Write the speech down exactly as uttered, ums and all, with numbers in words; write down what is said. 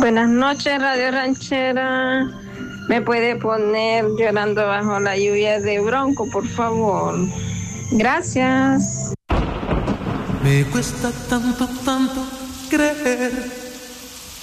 Buenas noches, Radio Ranchera. ¿Me puede poner Llorando bajo la lluvia de Bronco, por favor? Gracias. Me cuesta tanto, tanto creer